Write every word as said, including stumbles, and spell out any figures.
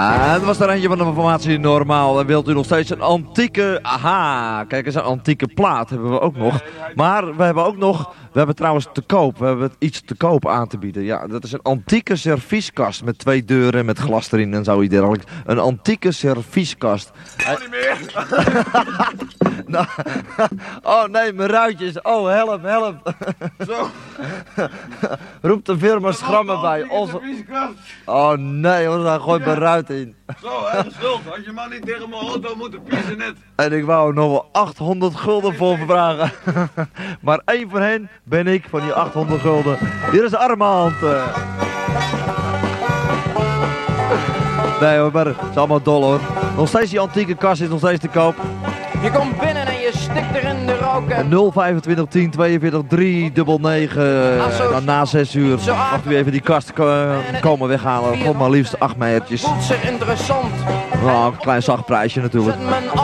Ja, dat was er eentje van de formatie normaal. En wilt u nog steeds een antieke... Aha, kijk eens, een antieke plaat hebben we ook nog. Maar we hebben ook nog... We hebben trouwens te koop. We hebben iets te koop aan te bieden. Ja, dat is een antieke servieskast met twee deuren met glas erin en zoiets dergelijks. Een antieke servieskast. Oh, niet meer. Nou, oh nee, mijn ruitjes. Oh, help, help. Zo. Roep de firma Schrammen bij. Onze... Oh nee hoor, daar gooit mijn ruit in. Zo, hè, schuld. Had je maar niet tegen mijn auto moeten piezen net. En ik wou nog wel achthonderd gulden voor vragen. Maar één van hen ben ik, van die achthonderd gulden. Hier is Armand. Nee hoor, maar het is allemaal dol hoor. Nog steeds die antieke kast is nog steeds te koop. Je komt binnen en je stikt er in de roken. nul vijfentwintig tien tweeënveertig drie dubbel negen. Dan na zes uur mag u even die kast ko komen weghalen. Voor maar liefst acht meijertjes. Voelt zich interessant. Nou, een klein zacht prijsje natuurlijk. Zet mijn